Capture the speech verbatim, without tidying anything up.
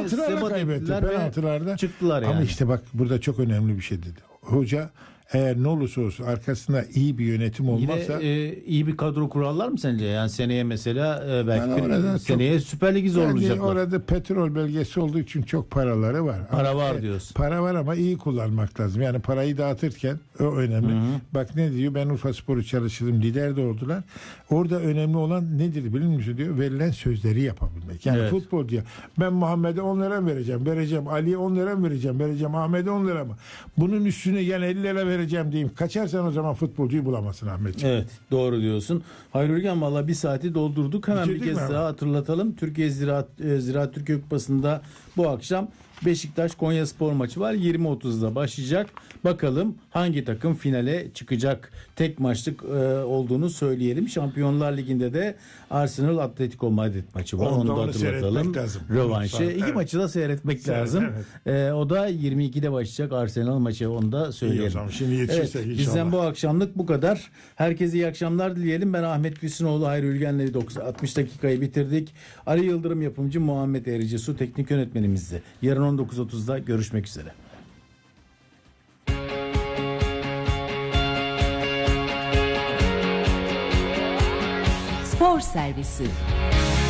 penaltılarla sebat kaybetti. ettiler ve Penaltılarda çıktılar yani. Ama işte bak burada çok önemli bir şey dedi. Hoca eğer ne olursa olsun arkasında iyi bir yönetim olmazsa Yine e, iyi bir kadro kurarlar mı sence? Yani seneye mesela e, belki Yani orada bir, seneye çok- Süper Lig'i yani zorlayacaklar. orada petrol belgesi olduğu için çok paraları var. Para Ama, var e, diyorsun. Para var ama iyi kullanmak lazım. Yani parayı dağıtırken o önemli. Bak ne diyor? Ben Urfaspor'u çalıştırdım. Lider de oldular. Orada önemli olan nedir biliyor musun diyor? Verilen sözleri yapabilmek. Yani Evet. futbol diyor. Ben Muhammed'e on lira vereceğim. Vereceğim. Ali'ye on lira vereceğim. Vereceğim. Ahmet'e on lira mı? Bunun üstüne yani elli lira vereceğim diyeyim. Kaçarsan o zaman futbolcuyu bulamazsın Ahmetciğim. Evet, doğru diyorsun. Hayri Ülgen, valla bir saati doldurduk. Hemen Bitirdik bir kez mi ama? daha hatırlatalım. Türkiye Ziraat, e, Ziraat Türkiye Kupası'nda bu akşam Beşiktaş Konyaspor maçı var. yirmi otuzda başlayacak. Bakalım hangi takım finale çıkacak. Tek maçlık e, olduğunu söyleyelim. Şampiyonlar Ligi'nde de Arsenal Atletico Madrid maçı var. Onu Onu da da onu hatırlatalım. seyretmek lazım. Rövanşı. Evet. İki maçı da seyretmek Seyret, lazım. evet. E, o da yirmi ikide başlayacak Arsenal maçı. Onu da İyi o söyleyelim. zaman. Şimdi yetişirsek Evet, inşallah. bizden bu akşamlık bu kadar. Herkese iyi akşamlar dileyelim. Ben Ahmet Gülsünoğlu, Hayri Ülgen'le altmış dakikayı bitirdik. Ali Yıldırım yapımcı, Muhammed Erici Su teknik yönetmenimizdi. Yarın on dokuz otuzda görüşmek üzere. Spor Servisi